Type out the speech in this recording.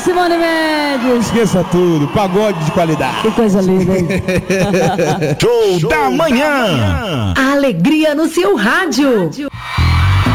Simone Mendes. Esqueça tudo, pagode de qualidade. Que coisa linda, hein? Show da manhã. A alegria no seu rádio.